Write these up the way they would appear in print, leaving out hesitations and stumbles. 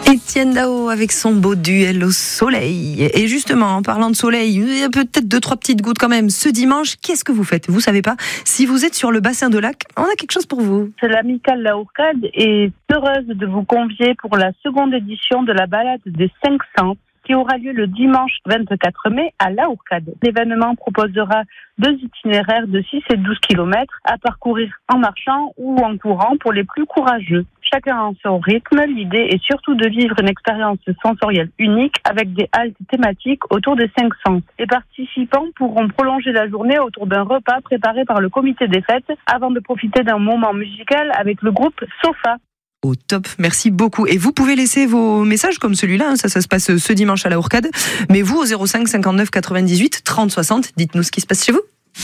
Étienne Dao avec son beau duel au soleil. Et justement, en parlant de soleil, il y a peut-être 2-3 petites gouttes quand même. Ce dimanche, qu'est-ce que vous faites ? Vous savez pas ? Si vous êtes sur le bassin de Lac, on a quelque chose pour vous. L'amicale La Hourcade est heureuse de vous convier pour la seconde édition de la balade des 500 qui aura lieu le dimanche 24 mai à La Hourcade. L'événement proposera 2 itinéraires de 6 et 12 km à parcourir en marchant ou en courant pour les plus courageux. Chacun en son rythme, l'idée est surtout de vivre une expérience sensorielle unique avec des haltes thématiques autour des 500. Les participants pourront prolonger la journée autour d'un repas préparé par le comité des fêtes avant de profiter d'un moment musical avec le groupe Sofa. Au top, merci beaucoup. Et vous pouvez laisser vos messages comme celui-là, ça se passe ce dimanche à La Hourcade. Mais vous, au 05 59 98 30 60, dites-nous ce qui se passe chez vous.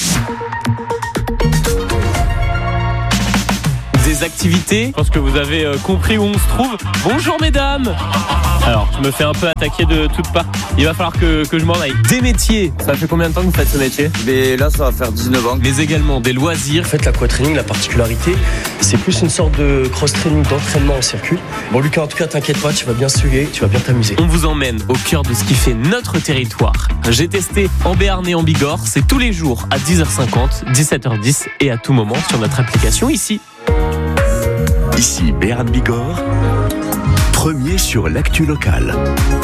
Des activités, je pense que vous avez compris où on se trouve. Bonjour mesdames. Alors, je me fais un peu attaquer de toutes parts. Il va falloir que je m'en aille. Des métiers, ça fait combien de temps que vous faites ce métier ? Mais là, ça va faire 19 ans. Mais également des loisirs. En fait, l'aquatraining, la particularité, c'est plus une sorte de cross-training, d'entraînement en circuit. Bon, Lucas, en tout cas, t'inquiète pas, tu vas bien suer, tu vas bien t'amuser. On vous emmène au cœur de ce qui fait notre territoire. J'ai testé en Béarn et en Bigorre. C'est tous les jours à 10h50, 17h10 et à tout moment sur notre application ici. Ici Béarn Bigorre, premier sur l'actu locale.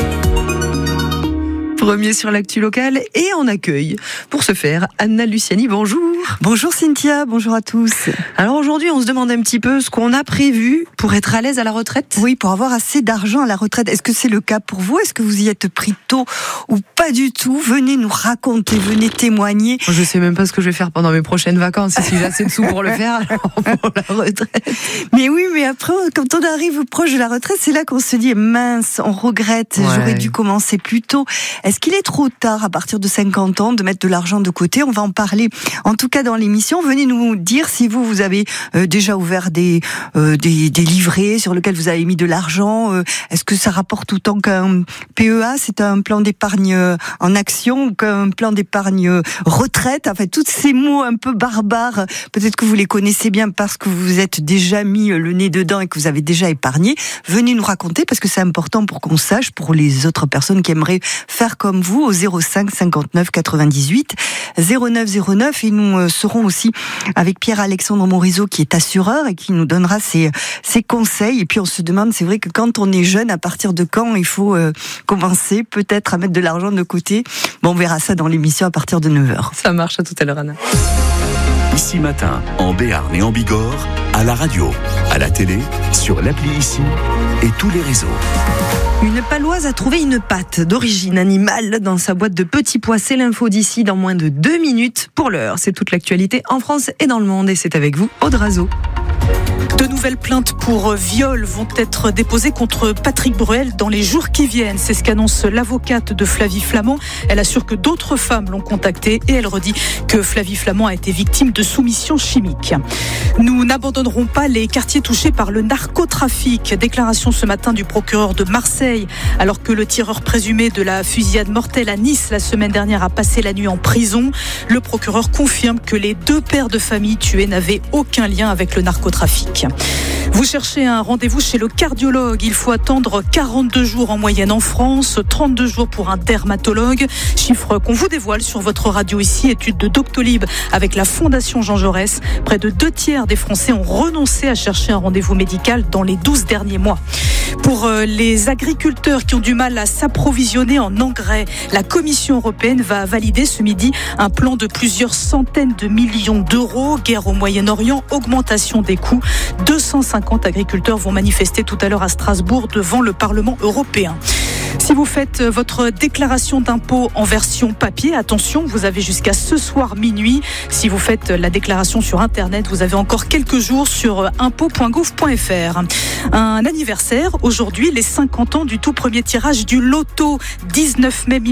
Premier sur l'actu locale et on accueille pour ce faire Anna Luciani, bonjour. Bonjour Cynthia, bonjour à tous. Alors aujourd'hui on se demande un petit peu ce qu'on a prévu pour être à l'aise à la retraite. Oui, pour avoir assez d'argent à la retraite. Est-ce que c'est le cas pour vous ? Est-ce que vous y êtes pris tôt ou pas du tout ? Venez nous raconter, venez témoigner. Je sais même pas ce que je vais faire pendant mes prochaines vacances. Si j'ai assez de sous pour le faire, alors pour la retraite. Mais oui, mais après quand on arrive proche de la retraite, c'est là qu'on se dit mince, on regrette, j'aurais dû commencer plus tôt. Est-ce qu'il est trop tard à partir de 50 ans de mettre de l'argent de côté ? On va en parler en tout cas dans l'émission. Venez nous dire si vous avez déjà ouvert des livrets sur lesquels vous avez mis de l'argent. Est-ce que ça rapporte autant qu'un PEA ? C'est un plan d'épargne en action ou qu'un plan d'épargne retraite ? Enfin, tous ces mots un peu barbares, peut-être que vous les connaissez bien parce que vous vous êtes déjà mis le nez dedans et que vous avez déjà épargné. Venez nous raconter parce que c'est important pour qu'on sache, pour les autres personnes qui aimeraient faire comme vous, au 05 59 98 09 09. Et nous serons aussi avec Pierre-Alexandre Morizot qui est assureur et qui nous donnera ses conseils. Et puis on se demande, c'est vrai que quand on est jeune, à partir de quand il faut commencer peut-être à mettre de l'argent de côté. Bon, on verra ça dans l'émission à partir de 9h. Ça marche, à tout à l'heure Anna. Ici matin, en Béarn et en Bigorre, à la radio, à la télé, sur l'appli Ici et tous les réseaux. Une Paloise a trouvé une pâte d'origine animale dans sa boîte de petits pois. C'est l'info d'ici dans moins de 2 minutes. Pour l'heure, c'est toute l'actualité en France et dans le monde. Et c'est avec vous, Aude Razo. De nouvelles plaintes pour viol vont être déposées contre Patrick Bruel dans les jours qui viennent. C'est ce qu'annonce l'avocate de Flavie Flament. Elle assure que d'autres femmes l'ont contactée et elle redit que Flavie Flament a été victime de soumission chimique. Nous n'abandonnerons pas les quartiers touchés par le narcotrafic. Déclaration ce matin du procureur de Marseille. Alors que le tireur présumé de la fusillade mortelle à Nice la semaine dernière a passé la nuit en prison, le procureur confirme que les 2 pères de famille tués n'avaient aucun lien avec le narcotrafic. Vous cherchez un rendez-vous chez le cardiologue. Il faut attendre 42 jours en moyenne en France, 32 jours pour un dermatologue. Chiffre qu'on vous dévoile sur votre radio ici. Étude de Doctolib avec la Fondation Jean Jaurès. Près de 2/3 des Français ont renoncé à chercher un rendez-vous médical dans les 12 derniers mois. Pour les agriculteurs qui ont du mal à s'approvisionner en engrais, la Commission européenne va valider ce midi un plan de plusieurs centaines de millions d'euros. Guerre au Moyen-Orient, augmentation des coûts. 250 agriculteurs vont manifester tout à l'heure à Strasbourg devant le Parlement européen. Si vous faites votre déclaration d'impôt en version papier, attention, vous avez jusqu'à ce soir minuit. Si vous faites la déclaration sur Internet, vous avez encore quelques jours sur impôt.gouv.fr. Un anniversaire, aujourd'hui, les 50 ans du tout premier tirage du loto. 19 mai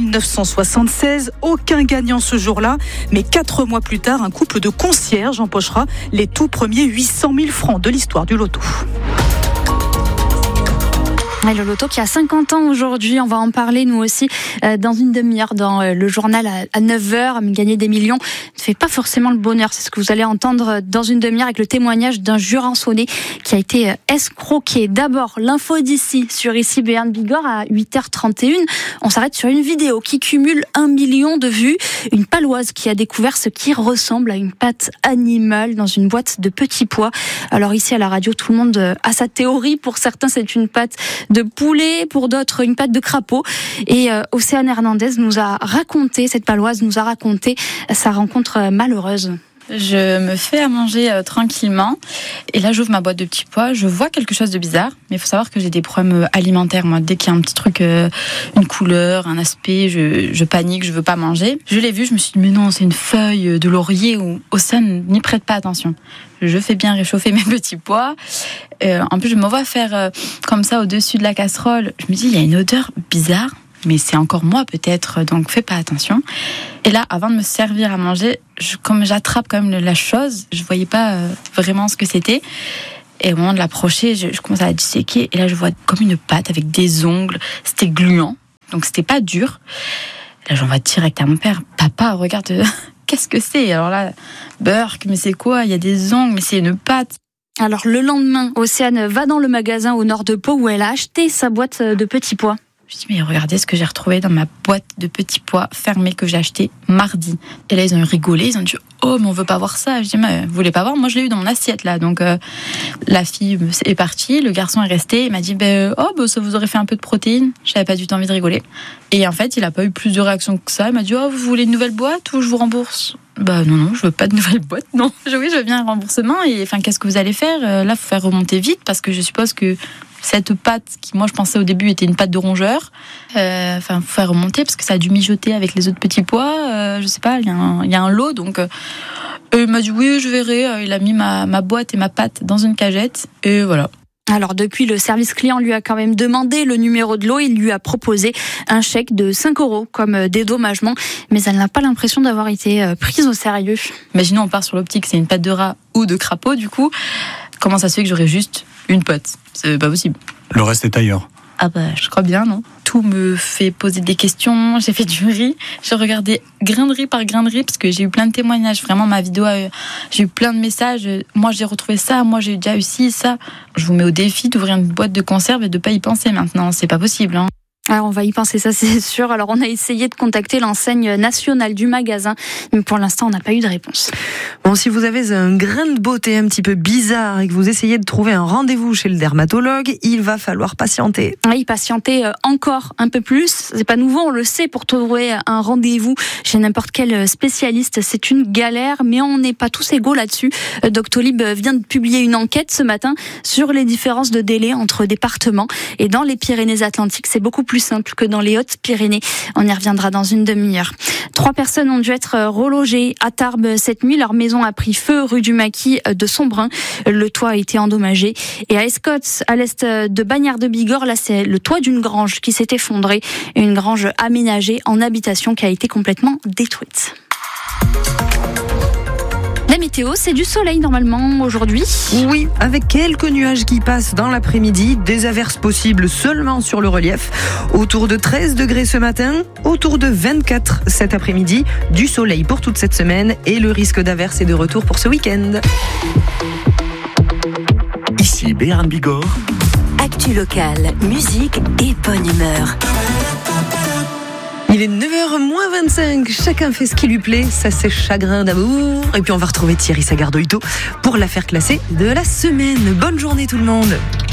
1976, aucun gagnant ce jour-là. Mais 4 mois plus tard, un couple de concierges empochera les tout premiers 800 000 francs de l'histoire du loto. Et le loto qui a 50 ans aujourd'hui, on va en parler nous aussi dans une demi-heure dans le journal à 9h. Gagner des millions ne fait pas forcément le bonheur. C'est ce que vous allez entendre dans une demi-heure avec le témoignage d'un Jurançonnais qui a été escroqué. D'abord, l'info d'ici sur ici Béarn Bigorre à 8h31. On s'arrête sur une vidéo qui cumule 1 million de vues. Une paloise qui a découvert ce qui ressemble à une pâte animale dans une boîte de petits pois. Alors ici à la radio, tout le monde a sa théorie. Pour certains, c'est une pâte de poulet, pour d'autres une pâte de crapaud. Et Océane Hernandez cette paloise nous a raconté sa rencontre malheureuse. Je me fais à manger tranquillement et là j'ouvre ma boîte de petits pois, je vois quelque chose de bizarre, mais il faut savoir que j'ai des problèmes alimentaires. Moi, dès qu'il y a un petit truc, une couleur, un aspect, je panique, je veux pas manger. Je l'ai vu, je me suis dit mais non, c'est une feuille de laurier ou Océane n'y prête pas attention. Je fais bien réchauffer mes petits pois. En plus je me vois faire comme ça au-dessus de la casserole. Je me dis il y a une odeur bizarre. Mais c'est encore moi peut-être, donc fais pas attention. Et là, avant de me servir à manger, comme j'attrape quand même la chose, je voyais pas vraiment ce que c'était. Et au moment de l'approcher, je commence à la disséquer. Et là, je vois comme une pâte avec des ongles. C'était gluant, donc c'était pas dur. Là, j'envoie direct à mon père. Papa, regarde, qu'est-ce que c'est ? Alors là, Burk, mais c'est quoi ? Il y a des ongles, mais c'est une pâte. Alors le lendemain, Océane va dans le magasin au nord de Pau où elle a acheté sa boîte de petits pois. Je dis mais regardez ce que j'ai retrouvé dans ma boîte de petits pois fermée que j'ai acheté mardi. Et là ils ont rigolé, ils ont dit oh mais on veut pas voir ça. Je dis mais vous voulez pas voir, moi je l'ai eu dans mon assiette là. Donc la fille est partie, le garçon est resté, il m'a dit ça vous aurait fait un peu de protéines. J'avais pas du tout envie de rigoler. Et en fait il a pas eu plus de réaction que ça. Il m'a dit oh vous voulez une nouvelle boîte ou je vous rembourse. Non, je veux pas de nouvelle boîte, non. Je veux bien un remboursement. Et enfin qu'est-ce que vous allez faire ? Là faut faire remonter vite parce que je suppose que cette pâte qui, moi, je pensais au début était une pâte de rongeur. Faut faire remonter parce que ça a dû mijoter avec les autres petits pois. Je sais pas, il y a un lot. Donc, il m'a dit oui, je verrai. Il a mis ma boîte et ma pâte dans une cagette. Et voilà. Alors depuis, le service client lui a quand même demandé le numéro de lot. Il lui a proposé un chèque de 5 € comme dédommagement. Mais elle n'a pas l'impression d'avoir été prise au sérieux. Imaginons, on part sur l'optique, c'est une pâte de rat ou de crapaud, du coup. Comment ça se fait que j'aurais juste une pâte ? C'est pas possible. Le reste est ailleurs. Ah je crois bien, non ? Tout me fait poser des questions. J'ai fait du riz. J'ai regardé grain de riz par grain de riz parce que j'ai eu plein de témoignages. Vraiment, ma vidéo, j'ai eu plein de messages. Moi, j'ai retrouvé ça. Moi, j'ai déjà eu ci, ça. Je vous mets au défi d'ouvrir une boîte de conserve et de pas y penser maintenant. C'est pas possible, hein. Alors on va y penser, ça c'est sûr. Alors on a essayé de contacter l'enseigne nationale du magasin, mais pour l'instant on n'a pas eu de réponse. Bon, si vous avez un grain de beauté un petit peu bizarre et que vous essayez de trouver un rendez-vous chez le dermatologue, il va falloir patienter. Oui, patienter encore un peu plus. C'est pas nouveau, on le sait, pour trouver un rendez-vous chez n'importe quel spécialiste, c'est une galère, mais on n'est pas tous égaux là-dessus. Doctolib vient de publier une enquête ce matin sur les différences de délai entre départements. Et dans les Pyrénées-Atlantiques, c'est beaucoup plus simple que dans les Hautes-Pyrénées. On y reviendra dans une demi-heure. 3 personnes ont dû être relogées à Tarbes cette nuit. Leur maison a pris feu rue du Maquis de Sombrun. Le toit a été endommagé. Et à Escottes, à l'est de Bagnères de Bigorre, là c'est le toit d'une grange qui s'est effondré. Une grange aménagée en habitation qui a été complètement détruite. La météo, c'est du soleil normalement aujourd'hui. Oui, avec quelques nuages qui passent dans l'après-midi, des averses possibles seulement sur le relief. Autour de 13 degrés ce matin, autour de 24 cet après-midi. Du soleil pour toute cette semaine et le risque d'averses est de retour pour ce week-end. Ici Béarn Bigorre. Actu locale, musique et bonne humeur. Il est 9h-25, chacun fait ce qui lui plaît, ça c'est chagrin d'amour. Et puis on va retrouver Thierry Sagardoito pour l'affaire classée de la semaine. Bonne journée tout le monde.